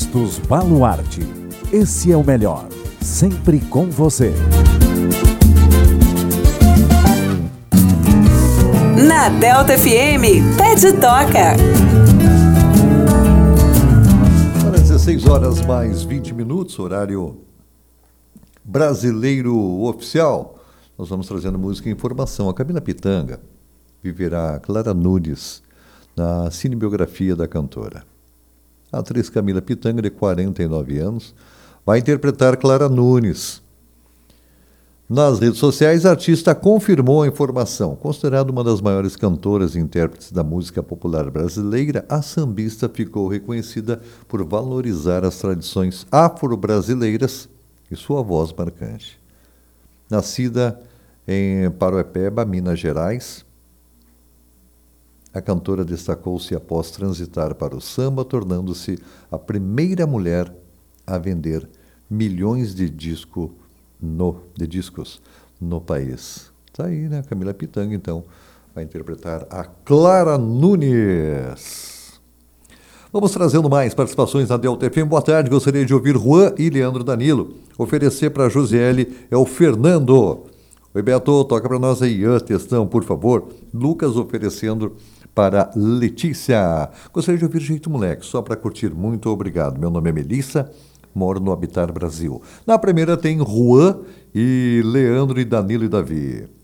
Postos Baluarte. Esse é o melhor, sempre com você. Na Delta FM, Pede e Toca. Agora 16 horas mais 20 minutos, horário brasileiro oficial. Nós vamos trazendo música e informação. A Camila Pitanga viverá Clara Nunes na cinebiografia da cantora. A atriz Camila Pitanga, de 49 anos, vai interpretar Clara Nunes. Nas redes sociais, a artista confirmou a informação. Considerada uma das maiores cantoras e intérpretes da música popular brasileira, a sambista ficou reconhecida por valorizar as tradições afro-brasileiras e sua voz marcante. Nascida em Paraupeba, Minas Gerais, a cantora destacou-se após transitar para o samba, tornando-se a primeira mulher a vender milhões de discos no país. Está aí, né? Camila Pitanga, então, vai interpretar a Clara Nunes. Vamos trazendo mais participações na Delta FM. Boa tarde, gostaria de ouvir Juan e Leandro Danilo. Oferecer para a Josiele é o Fernando. Oi, Beto, toca para nós aí, textão, por favor. Lucas oferecendo para Letícia. Gostaria de ouvir Jeito Moleque, só para curtir. Muito obrigado. Meu nome é Melissa, moro no Habitat Brasil. Na primeira tem Juan e Leandro e Danilo e Davi.